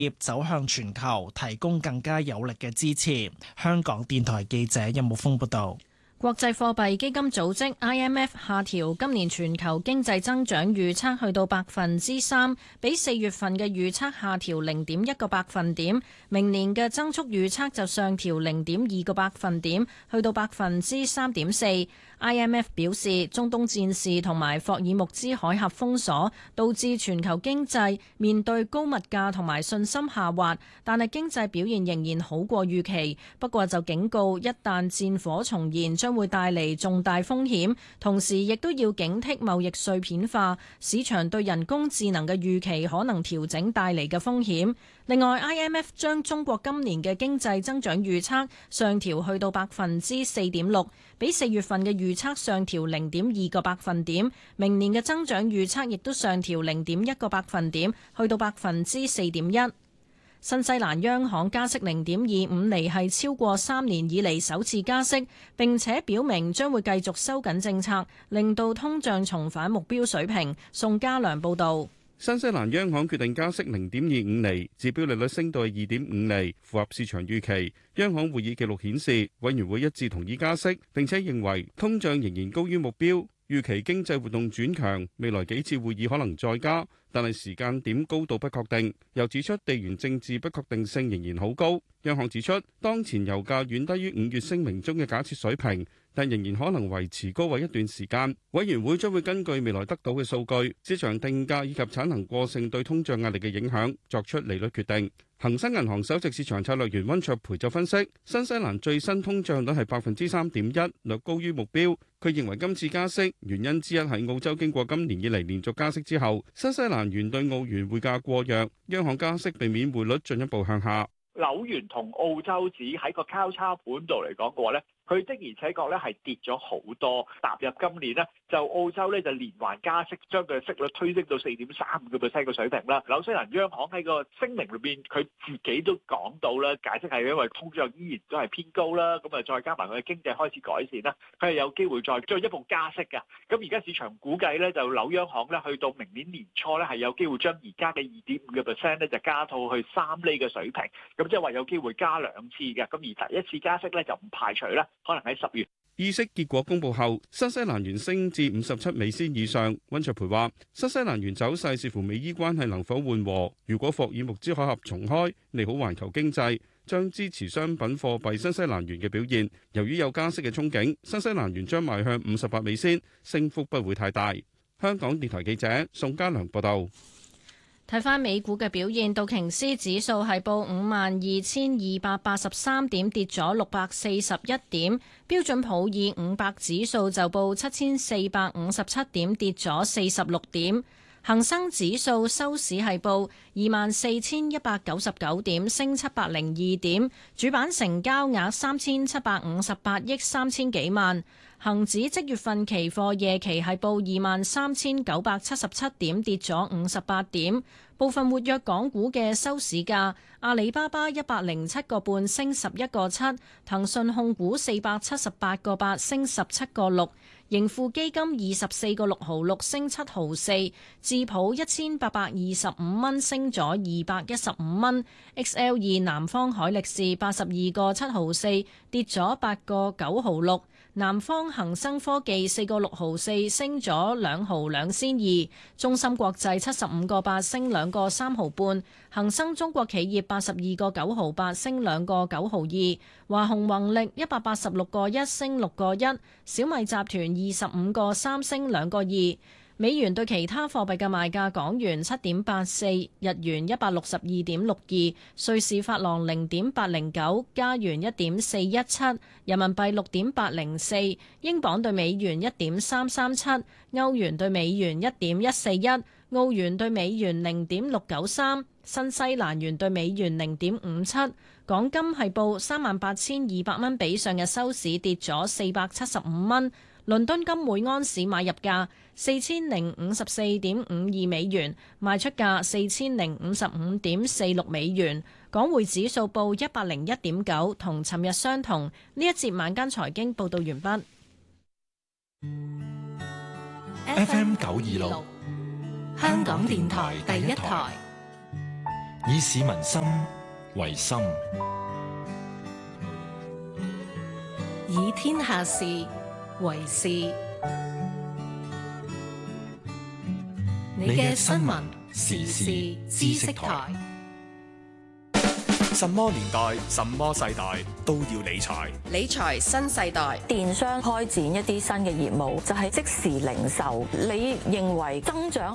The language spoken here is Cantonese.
業走向全球提供更加有力嘅支持。香港電台記者任木峰報道。 國際貨幣基金組織 IMF 下調今年全球經濟增長預測去到3%，比4月份嘅預測下調0.1個百分點。明年嘅增速預測就上調0.2個百分點，去到3.4%。IMF 表示，中東戰事同埋霍爾木茲海峽封鎖導致全球經濟面對高物價同埋信心下滑，但係經濟表現仍然好過預期。不過就警告，一旦戰火重燃，將會帶嚟重大風險，同時亦都要警惕貿易碎片化，市場對人工智能嘅預期可能調整帶嚟嘅風險。另外 IMF 將中國今年嘅經濟增長預測上調去到4.6%，比4月份嘅預測上調0.2個百分點。明年嘅增長預測亦都上調0.1個百分點，去到4.1%。新西蘭央行加息0.25厘係超過3年以嚟首次加息，並且表明將會繼續收緊政策，令到通脹重返目標水平。宋家良報導。 新西蘭央行決定加息0.25厘，指標利率升到2.5厘，符合市場預期。央行會議記錄顯示，委員會一致同意加息，並且認為通脹仍然高於目標，預期經濟活動轉強，未來幾次會議可能再加，但係時間點高度不確定。又指出地緣政治不確定性仍然好高。央行指出，當前油價遠低於5月聲明中嘅假設水平，但仍然可能維持高位一段時間。委員會將會根據未來得到嘅數據、市場定價以及產能過剩對通脹壓力嘅影響，作出利率決定。恒生銀行首席市場策略員溫卓培就分析，新西蘭最新通脹率係3.1%，略高於目標。佢認為今次加息原因之一係澳洲經過今年以嚟連續加息之後，新西蘭元對澳元匯價過弱，央行加息避免匯率進一步向下。 紐元同澳洲紙喺個交叉盤度嚟講嘅話咧，佢的而且確咧係跌咗好多。踏入今年咧，就澳洲咧就連環加息，將佢嘅息率推升到4.35%嘅水平啦。紐西蘭央行喺個聲明裏邊，佢自己都講到啦，解釋係因為通脹依然都係偏高啦，咁啊再加埋佢嘅經濟開始改善啦，佢係有機會再進一步加息嘅。咁而家市場估計咧，就紐央行咧去到明年年初咧係有機會將而家嘅2.5%咧就加到去3厘嘅水平。咁即係話有機會加2次嘅，咁而第一次加息咧就唔排除啦，可能喺10月。 議息結果公布後，新西蘭元升至57美仙以上。溫卓培話：新西蘭元走勢視乎美伊關係能否緩和，如果霍爾木茲海峽重開，利好環球經濟，將支持商品貨幣新西蘭元嘅表現。由於有加息嘅憧憬，新西蘭元將邁向58美仙，升幅不會太大。香港電台記者宋家良報道。 睇返美股嘅表現，道瓊斯指數係報52,283點，跌咗641點；標準普爾500指數就報7,457點，跌咗46點。恒生指數收市係報24,199點，升702點，主板成交額3,758億3千幾萬。恒指即月份期貨夜期係報23,977點，跌咗58點。部分活躍港股嘅收市價：阿里巴巴107個半升11個7，騰訊控股478個8升17個6，盈富基金24個6毫6升7毫4，智普1825蚊升咗215蚊，XL2南方海力士82個7毫4跌咗8個9毫6。南方恒生科技4個6毫4升咗2毫2仙2，中芯國際75個8升2個3毫半，恒生中國企業82個9毫8升2個9毫2，華虹宏力186個1升6個1，小米集團25個3升2個2。美元對其他貨幣嘅賣價：港元7.84，日元162.62，瑞士法郎0.809，加元1.417，人民幣6.804，英鎊對美元1.337，歐元對美元1.141，澳元對美元0.693，新西蘭元對美元0.57。港金係報38,200蚊，比上日收市跌咗475蚊。倫敦金每安士買入價4054.52美元，賣出價4055.46美元。港匯指數報101.9，同尋日相同。呢一節晚間財經報道完畢。 FM 926，香港電台第一台。 以市民心為心， 以天下事為事。你嘅新聞時事知識台。 什麼年代、什麼世代都要理財。 理財新世代， 電商開展一啲新嘅業務，就係即時零售。你認為增長